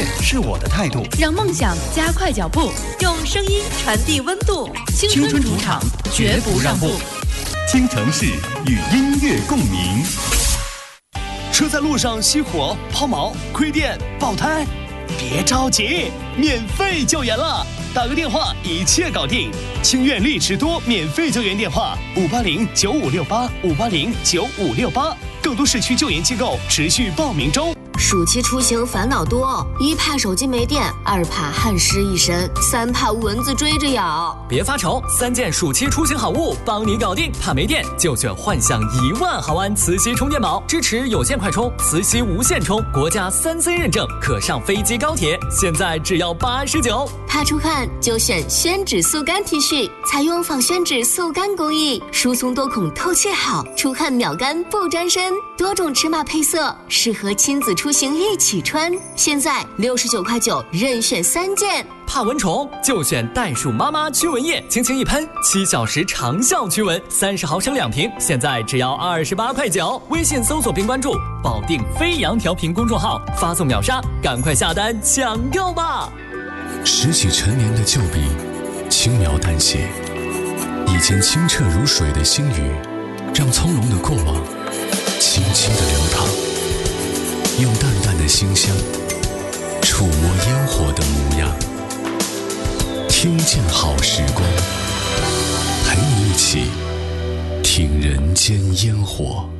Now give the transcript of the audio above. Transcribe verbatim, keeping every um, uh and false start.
悦是我的态度， 让梦想加快脚步， 用声音传递温度。 青春主场，绝不让步。 京城市与音乐共鸣。 车在路上熄火、抛锚、亏电、爆胎，别着急，免费救援了！打个电话，一切搞定。清苑利驰多免费救援电话：五八零九五六八五八零九五六八。更多市区救援机构持续报名中。 暑期出行烦恼多，一怕手机没电，二怕汗湿一身，三怕蚊子追着咬。 别发愁，三件暑期出行好物帮你搞定。怕没电就选幻象一万毫安磁吸充电宝，支持有线快充、磁吸无线充，国家三 C 认证，可上飞机高铁。现在只要八十九。 怕出汗就选宣纸速干 T 恤，采用仿宣纸速干工艺，疏松多孔，透气好，出汗秒干不沾身。多种尺码配色，适合亲子出行一起穿。现在六十九块九，任选三件。 怕蚊虫就选袋鼠妈妈驱蚊液，轻轻一喷，七小时长效驱蚊，三十毫升两瓶，现在只要二十八块九。微信搜索并关注保定飞扬调频公众号，发送秒杀，赶快下单抢购吧！ 拾起陈年的旧笔，轻描淡写，以前清澈如水的心语，让从容的过往轻轻地流淌，用淡淡的馨香触摸烟火的模样，听见好时光，陪你一起听人间烟火。